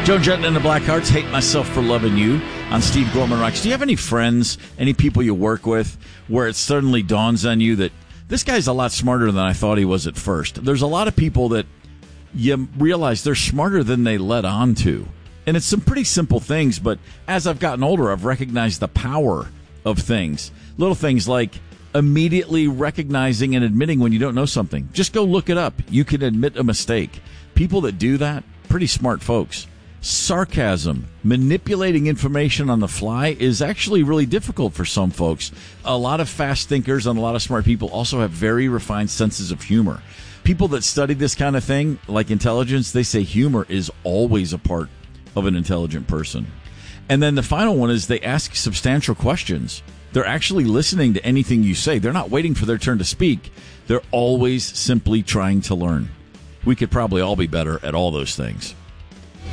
Joan Jett and the Blackhearts, Hate Myself for Loving You on Steve Gorman Rocks. Do you have any friends, any people you work with, where it suddenly dawns on you that this guy's a lot smarter than I thought he was at first? There's a lot of people that you realize they're smarter than they let on to. And it's some pretty simple things, but as I've gotten older, I've recognized the power of things. Little things like immediately recognizing and admitting when you don't know something. Just go look it up. You can admit a mistake. People that do that, pretty smart folks. Sarcasm, manipulating information on the fly, is actually really difficult for some folks. A lot of fast thinkers and a lot of smart people also have very refined senses of humor. People that study this kind of thing, like intelligence, they say humor is always a part of an intelligent person. And then the final one is they ask substantial questions. They're actually listening to anything you say. They're not waiting for their turn to speak. They're always simply trying to learn. We could probably all be better at all those things.